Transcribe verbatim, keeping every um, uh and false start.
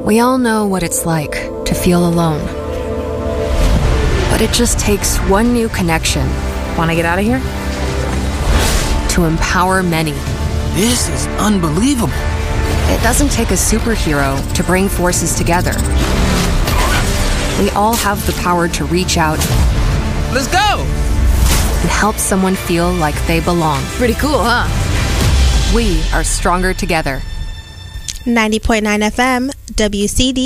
We all know what it's like to feel alone. But it just takes one new connection. Want to get out of here? To empower many. This is unbelievable. It doesn't take a superhero to bring forces together. We all have the power to reach out. Let's go! And help someone feel like they belong. Pretty cool, huh? We are stronger together. ninety point nine F M, W C D.